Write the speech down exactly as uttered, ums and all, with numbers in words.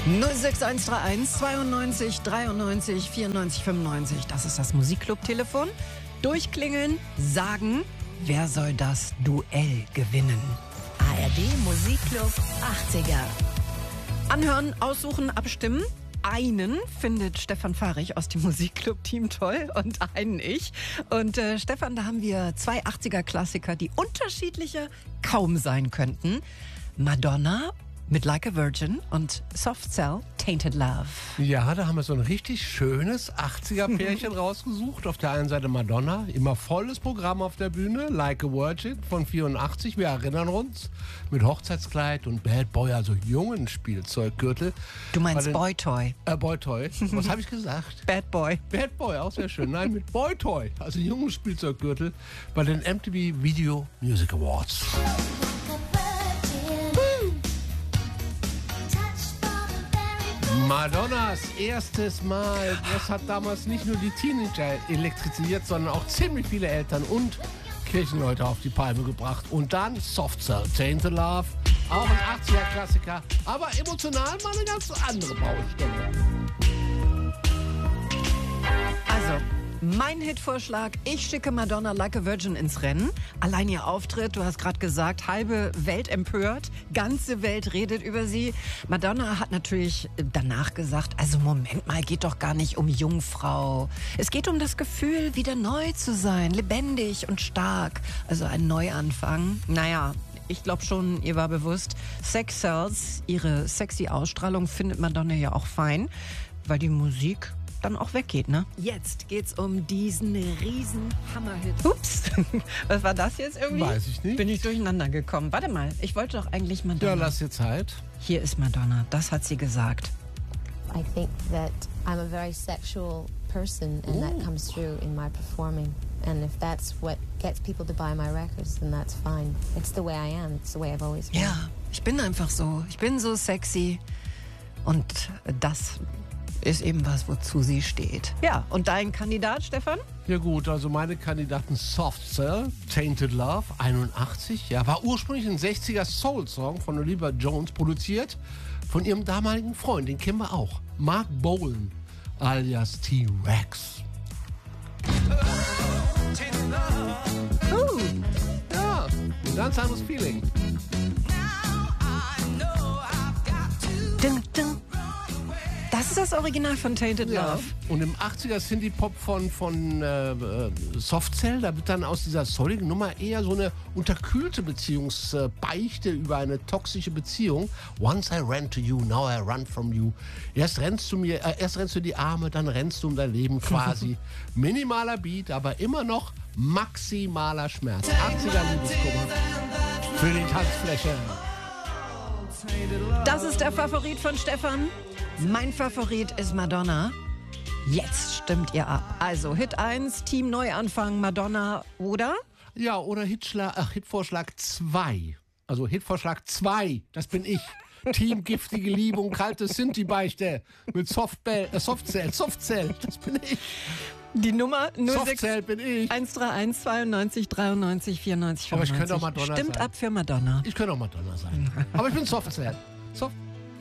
null sechs eins drei eins zweiundneunzig dreiundneunzig vierundneunzig fünfundneunzig. Das ist das Musikclub-Telefon. Durchklingeln, sagen, wer soll das Duell gewinnen? A R D Musikclub achtziger. Anhören, aussuchen, abstimmen. Einen findet Stefan Fahrig aus dem Musikclub-Team toll und einen ich. Und äh, Stefan, da haben wir zwei achtziger-Klassiker, die unterschiedlicher kaum sein könnten. Madonna mit Like a Virgin und Soft Cell, Tainted Love. Ja, da haben wir so ein richtig schönes achtziger-Pärchen rausgesucht. Auf der einen Seite Madonna, immer volles Programm auf der Bühne. Like a Virgin von vierundachtzig, wir erinnern uns. Mit Hochzeitskleid und Bad Boy, also jungen Spielzeuggürtel. Du meinst den, Boy Toy? Äh, Boy Toy. Was habe ich gesagt? Bad Boy. Bad Boy, auch sehr schön. Nein, mit Boy Toy, also jungen Spielzeuggürtel, bei den M T V Video Music Awards. Madonnas erstes Mal, das hat damals nicht nur die Teenager elektrisiert, sondern auch ziemlich viele Eltern und Kirchenleute auf die Palme gebracht. Und dann Soft Cell, Tainted Love, auch ein achtziger-Klassiker, aber emotional mal eine ganz andere Baustelle. Also, mein Hitvorschlag, ich schicke Madonna Like a Virgin ins Rennen. Allein ihr Auftritt, du hast gerade gesagt, halbe Welt empört, ganze Welt redet über sie. Madonna hat natürlich danach gesagt, also Moment mal, geht doch gar nicht um Jungfrau. Es geht um das Gefühl, wieder neu zu sein, lebendig und stark. Also ein Neuanfang. Naja, ich glaube schon, ihr war bewusst, Sex Sells, ihre sexy Ausstrahlung findet Madonna ja auch fein, weil die Musik dann auch weggeht, ne? Jetzt geht's um diesen riesen Hammerhit. Ups, was war das jetzt irgendwie? Weiß ich nicht. Bin ich durcheinander gekommen. Warte mal, ich wollte doch eigentlich Madonna. Ja, lass dir Zeit. Hier ist Madonna, das hat sie gesagt. I think that I'm a very sexual person and Ooh. that comes through in my performing. And if that's what gets people to buy my records, then that's fine. It's the way I am. It's the way I've always been. Ja, ich bin einfach so. Ich bin so sexy. Und das ist eben was, wozu sie steht. Ja, und dein Kandidat, Stefan? Ja gut, also meine Kandidaten Soft Cell, Tainted Love, einundachtzig, ja, war ursprünglich ein sechziger Soul-Song von Olivia Jones, produziert von ihrem damaligen Freund, den kennen wir auch, Mark Bolan, alias T-Rex. Uh, ja, ein ganz anderes Feeling. Dun, dun. Das ist das Original von Tainted Ja. Love. Und im achtziger Synthie-Pop von, von äh, Soft Cell, da wird dann aus dieser souligen Nummer eher so eine unterkühlte Beziehungsbeichte über eine toxische Beziehung. Once I ran to you, now I run from you. Erst rennst du mir, äh, erst rennst du die Arme, dann rennst du um dein Leben quasi. Minimaler Beat, aber immer noch maximaler Schmerz. achtziger Liebeskummer für die Tanzfläche. Das ist der Favorit von Stefan. Mein Favorit ist Madonna. Jetzt stimmt ihr ab. Also Hit eins, Team Neuanfang, Madonna, oder? Ja, oder Hitschla ach, Hitvorschlag zwei. Also Hitvorschlag zwei, das bin ich. Team Giftige Liebe und kalte Synthie-Beichte mit Softbell, äh, Softcell, Softcell, das bin ich. Die Nummer null sechs Softcell bin ich. eins drei eins zweiundneunzig dreiundneunzig vierundneunzig Aber ich fünfundneunzig. könnte auch Madonna Stimmt sein. ab für Madonna. Ich könnte auch Madonna sein. Aber ich bin Softcell. Soft